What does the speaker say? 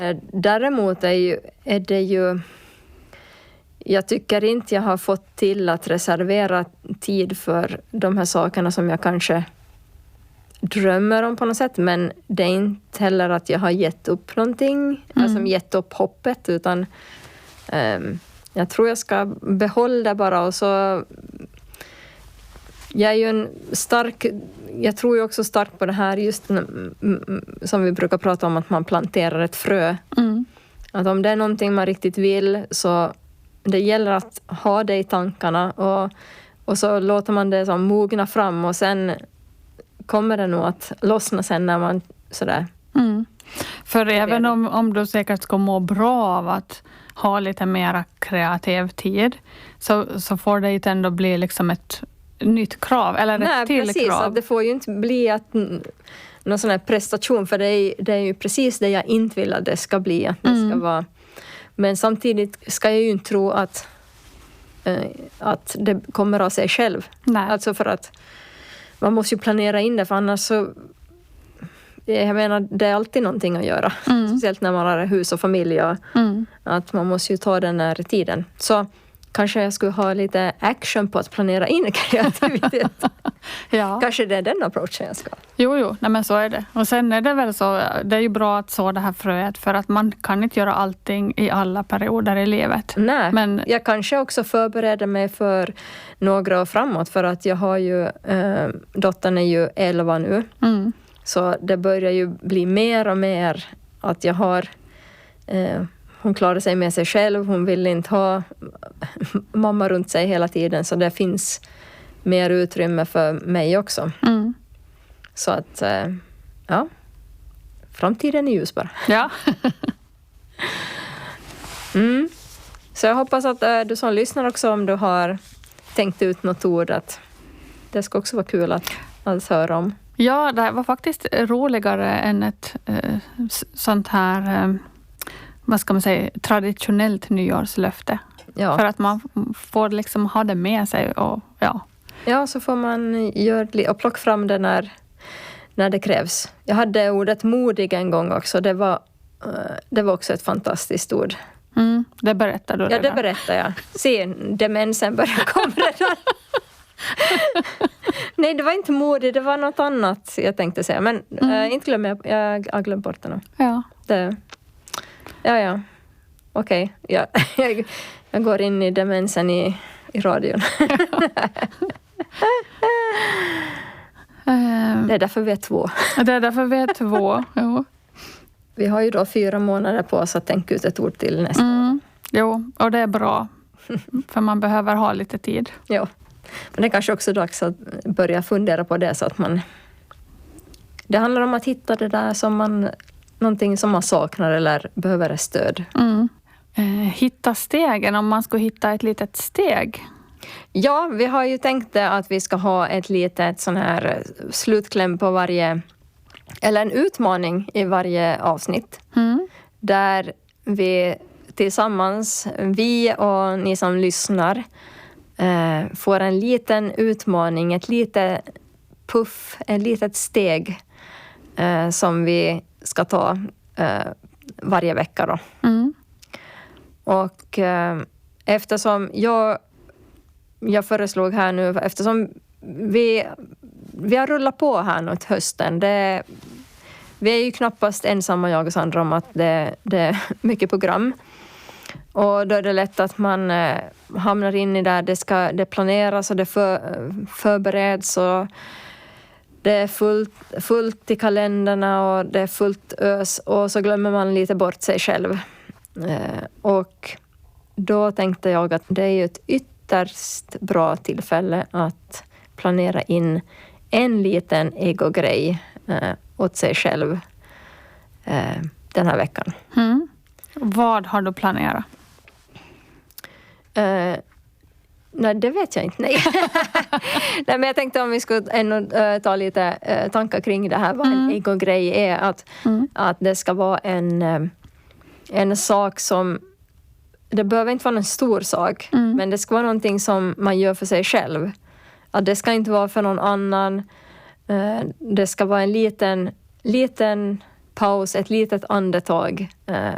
Däremot är det ju... Jag tycker inte jag har fått till att reservera tid för de här sakerna som jag kanske drömmer om på något sätt. Men det är inte heller att jag har gett upp någonting, alltså gett upp hoppet, utan jag tror jag ska behålla det bara. Och så... Jag är ju jag tror ju också starkt på det här just som vi brukar prata om, att man planterar ett frö. Att om det är någonting man riktigt vill, så det gäller att ha det i tankarna och så låter man det som mogna fram, och sen kommer det nog att lossna sen när man sådär. För även om du säkert ska må bra av att ha lite mera kreativ tid, så får det inte ändå bli liksom ett nytt krav eller ett till precis, krav. Att det får ju inte bli någon sån här prestation, för det är ju precis det jag inte vill att det ska bli. Att det ska vara. Men samtidigt ska jag ju inte tro att det kommer av sig själv. Nej. Alltså för att man måste ju planera in det, för annars så... Jag menar, det är alltid någonting att göra. Speciellt när man har hus och familj. Och att man måste ju ta den här tiden. Så kanske jag skulle ha lite action på att planera in kreativitet. Ja. Kanske det är den approachen jag ska. Jo, nej men så är det. Och sen är det väl så, det är ju bra att så det här fröet, för att man kan inte göra allting i alla perioder i livet. Nej, men jag kanske också förbereder mig för några år framåt, för att jag har ju, dottern är ju 11 nu. Så det börjar ju bli mer och mer att jag har... hon klarar sig med sig själv. Hon vill inte ha mamma runt sig hela tiden. Så det finns mer utrymme för mig också. Så att, ja. Framtiden är ljus bara. Ja. Så jag hoppas att du som lyssnar också, om du har tänkt ut något ord, att det ska också vara kul att höra om. Ja, det var faktiskt roligare än ett sånt här, vad ska man säga, traditionellt nyårslöfte. Ja. För att man får liksom ha det med sig. Och, ja, så får man göra och plocka fram det när det krävs. Jag hade ordet modig en gång också. Det var också ett fantastiskt ord. Det berättar du redan. Ja, det berättar jag. Se, demensen börjar komma redan. Nej, det var inte modig, det var något annat jag tänkte säga. Men inte glöm jag har glömt bort det nu. Ja. Ja. Okej. Ja. Jag går in i demensen i radion. Det är därför vi är 2. Det är därför vi är 2, jo. Vi har ju då 4 månader på oss att tänka ut ett ord till nästa år. Jo, och det är bra. För man behöver ha lite tid. Ja. Men det är kanske också dags att börja fundera på det, så att man... Det handlar om att hitta det där som någonting som man saknar eller behöver stöd. Hitta stegen, om man ska hitta ett litet steg. Ja, vi har ju tänkt att vi ska ha ett litet sån här slutkläm på varje... Eller en utmaning i varje avsnitt. Där vi tillsammans, vi och ni som lyssnar... får en liten utmaning, ett litet puff, ett litet steg som vi ska ta varje vecka då. Och eftersom jag föreslog här nu, eftersom vi har rullat på här nu till hösten, vi är ju knappast ensamma, jag och Sandra, om att det är mycket program. Och då är det lätt att man hamnar in i där det planeras och det förbereds och det är fullt i kalendrarna och det är fullt ös, och så glömmer man lite bort sig själv. Och då tänkte jag att det är ju ett ytterst bra tillfälle att planera in en liten egogrej åt sig själv den här veckan. Vad har du planerat? Nej, det vet jag inte. Nej. Nej, men jag tänkte om vi skulle ta lite tankar kring det här. Vad en egogrej är. Att det ska vara en sak som... Det behöver inte vara en stor sak. Men det ska vara någonting som man gör för sig själv. Att det ska inte vara för någon annan. Det ska vara en liten paus, ett litet andetag